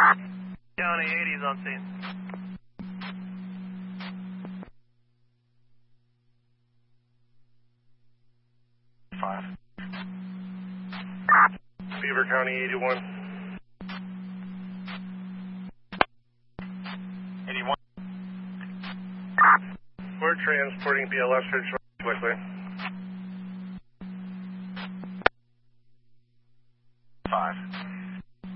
County 80's on scene. Beaver County 81. 81. We're transporting BLS search quickly.